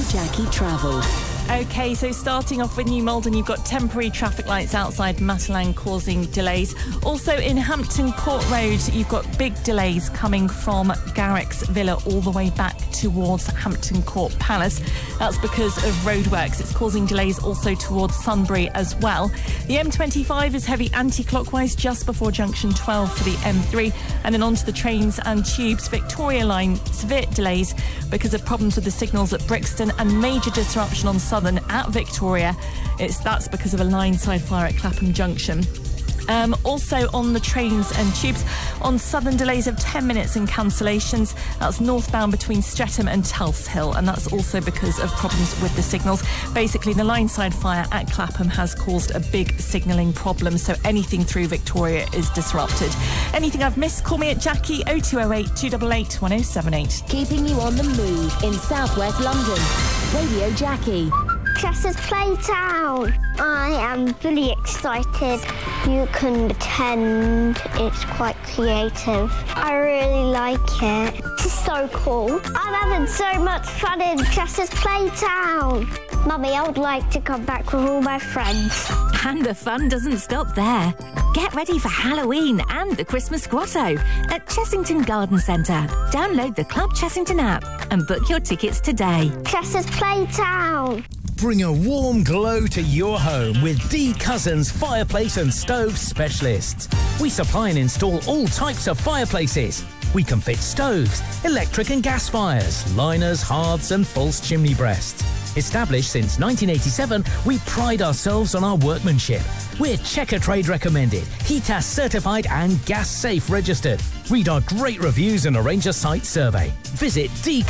Jackie Travel. OK, so starting off with New Malden, you've got temporary traffic lights outside Matalan causing delays. Also in Hampton Court Road, you've got big delays coming from Garrick's Villa all the way back towards Hampton Court Palace. That's because of roadworks. It's causing delays also towards Sunbury as well. The M25 is heavy anti-clockwise just before junction 12 for the M3. And then onto the trains and tubes. Victoria Line, severe delays because of problems with the signals at Brixton and major disruption on Southern at Victoria. That's because of a line-side fire at Clapham Junction. Also on the trains and tubes, on Southern, delays of 10 minutes and cancellations. That's northbound between Streatham and Tulse Hill, and that's also because of problems with the signals. Basically, the line-side fire at Clapham has caused a big signalling problem, so anything through Victoria is disrupted. Anything I've missed, call me at Jackie 0208 288 1078. Keeping you on the move in southwest London. Radio Jackie. Chester's Playtown. I am really excited. You can pretend, it's quite creative. I really like it. This is so cool. I'm having so much fun in Chester's Playtown. Mummy, I would like to come back with all my friends. And the fun doesn't stop there. Get ready for Halloween and the Christmas Grotto at Chessington Garden Centre. Download the Club Chessington app and book your tickets today. Chester's Playtown. Bring a warm glow to your home with D Cousins Fireplace and Stove Specialists. We supply and install all types of fireplaces. We can fit stoves, electric and gas fires, liners, hearths and false chimney breasts. Established since 1987, we pride ourselves on our workmanship. We're Checker Trade recommended, HETAS certified and Gas Safe registered. Read our great reviews and arrange a site survey. Visit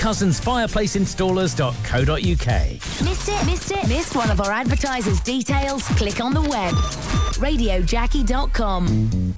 dcousinsfireplaceinstallers.co.uk. Missed it? Missed one of our advertisers' details? Click on the web. RadioJackie.com.